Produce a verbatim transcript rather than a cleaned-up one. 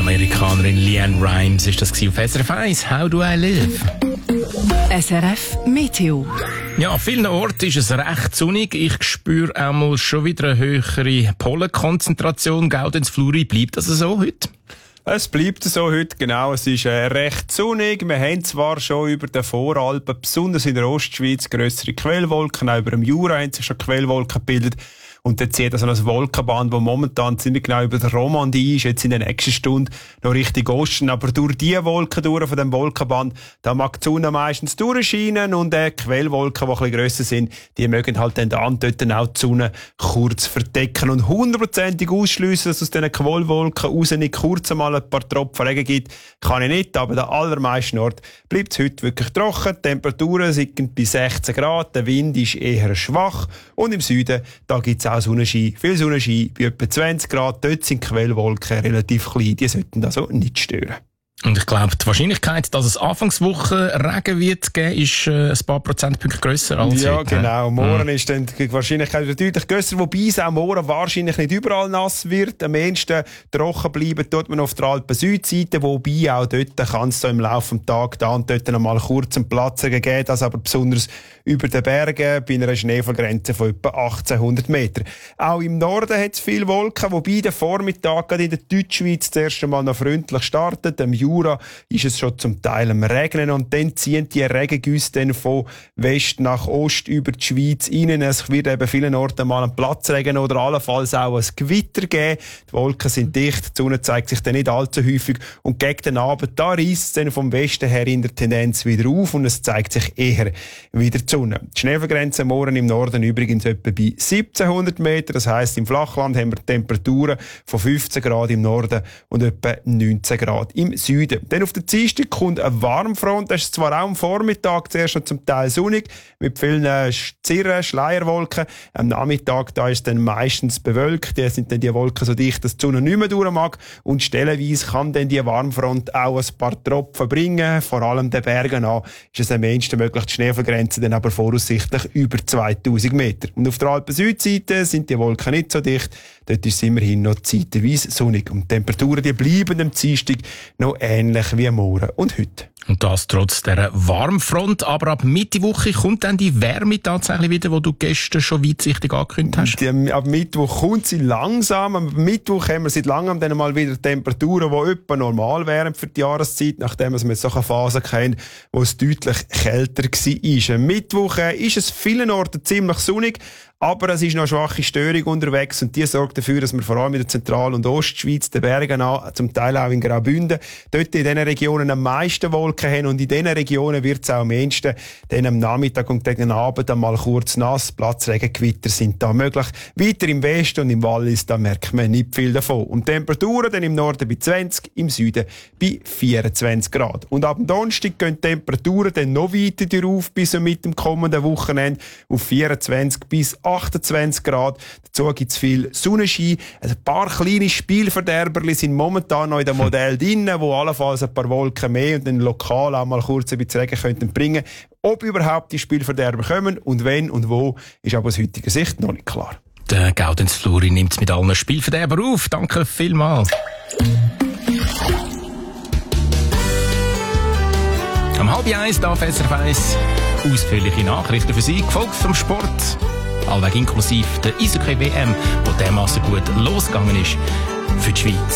Amerikanerin Leanne Rimes ist das auf S R F eins. How do I live? S R F Meteo. Ja, an vielen Orten ist es recht sonnig. Ich spüre auch mal schon wieder eine höhere Pollenkonzentration. Gaudenz Fluri, bleibt das so heute? Es bleibt so heute, genau. Es ist äh, recht sonnig. Wir haben zwar schon über den Voralpen, besonders in der Ostschweiz, grössere Quellwolken. Auch über dem Jura haben sich schon Quellwolken gebildet. Und dann zieht also ein Wolkenband, das momentan ziemlich genau über der Romandie ist, jetzt in der nächsten Stunde noch Richtung Osten. Aber durch die Wolken durch von dem Wolkenband, da mag die Sonne meistens durchscheinen und äh, Quellwolken, die ein bisschen grösser sind, die mögen halt dann dort auch die Sonne kurz verdecken. Und hundertprozentig ausschliessen, dass es aus diesen Quellwolken raus nicht kurz einmal ein paar Tropfen Regen gibt, kann ich nicht. Aber an den allermeisten Orten bleibt es heute wirklich trocken. Die Temperaturen sind bei sechzehn Grad, der Wind ist eher schwach und im Süden, da gibt es auch Sonnenschein, viel Sonnenschein, bei etwa zwanzig Grad. Dort sind die Quellwolken relativ klein, die sollten also nicht stören. Und ich glaube, die Wahrscheinlichkeit, dass es Anfangswoche Regen wird geben, ist äh, ein paar Prozentpunkte grösser als Ja, heute. genau. Morgen mhm. ist dann die Wahrscheinlichkeit wieder deutlich grösser, wobei es auch morgen wahrscheinlich nicht überall nass wird. Am ehesten trocken bleiben tut man auf der Alpen-Südseite, wobei auch dort kann es so im Laufe des Tages da und dort noch mal kurz einen Platz geben, das aber besonders über den Bergen bei einer Schneefallgrenze von etwa achtzehnhundert Meter. Auch im Norden hat es viele Wolken, wobei der Vormittag gerade in der Deutschschweiz das erste Mal noch freundlich startet. Im Jura ist es schon zum Teil am Regnen und dann ziehen die Regengüsse dann von West nach Ost über die Schweiz rein. Es wird eben vielen Orten mal einen Platzregen oder allenfalls auch ein Gewitter geben. Die Wolken sind dicht, die Sonne zeigt sich dann nicht allzu häufig und gegen den Abend, da reisst es dann vom Westen her in der Tendenz wieder auf und es zeigt sich eher wieder die Sonne. Die Schneefallgrenze morgen im Norden übrigens etwa bei siebzehnhundert Meter. Das heisst, im Flachland haben wir Temperaturen von fünfzehn Grad im Norden und etwa neunzehn Grad im Süden. Dann auf der Dienstag kommt eine Warmfront. Das ist zwar auch am Vormittag zuerst noch zum Teil sonnig, mit vielen äh, Zirren, Schleierwolken. Am Nachmittag da ist dann meistens bewölkt. Da sind dann die Wolken so dicht, dass die Sonne nicht mehr durch mag. Und stellenweise kann dann die Warmfront auch ein paar Tropfen bringen. Vor allem den Bergen an ist es am ehesten möglich, die Schneefallgrenze dann aber voraussichtlich über zweitausend Meter. Und auf der Alpen-Südseite sind die Wolken nicht so dicht. Dort ist es immerhin noch zeitweise sonnig. Und die Temperaturen die bleiben am Dienstag noch ähnlich wie morgen und heute. Und das trotz dieser Warmfront. Aber ab Mittwoche kommt dann die Wärme tatsächlich wieder, die du gestern schon weitsichtig angekündigt hast? Die, ab Mittwoch kommt sie langsam. Am Mittwoch haben wir seit langem dann mal wieder Temperaturen, die etwa normal wären für die Jahreszeit, nachdem wir jetzt so eine Phase kennen, wo es deutlich kälter war. Am Mittwoch ist es vielen Orten ziemlich sonnig. Aber es ist noch eine schwache Störung unterwegs und die sorgt dafür, dass wir vor allem in der Zentral- und Ostschweiz, den Bergen an, zum Teil auch in Graubünden, dort in diesen Regionen am meisten Wolken haben und in diesen Regionen wird es auch am ehesten dann am Nachmittag und gegen den Abend einmal kurz nass, Platzregengewitter sind da möglich. Weiter im Westen und im Wallis, da merkt man nicht viel davon. Und Temperaturen dann im Norden bei zwanzig, im Süden bei vierundzwanzig Grad. Und ab dem Donnerstag gehen die Temperaturen dann noch weiter rauf bis mit dem kommenden Wochenende auf vierundzwanzig bis achtundzwanzig Grad. Dazu gibt es viel Sonnenschein. Ein paar kleine Spielverderberli sind momentan noch in dem Modell drin, wo allenfalls ein paar Wolken mehr und dann lokal auch mal kurz ein bisschen Regen könnten bringen. Ob überhaupt die Spielverderber kommen und wenn und wo, ist aber aus heutiger Sicht noch nicht klar. Der Gaudenz Fluri nimmt es mit allen Spielverderber auf. Danke vielmals. Am halb eins darf S R F eins ausführliche Nachrichten für Sie, gefolgt vom Sport. Allweg inklusive der Eishockey-W M, wo dermassen gut losgegangen ist für die Schweiz.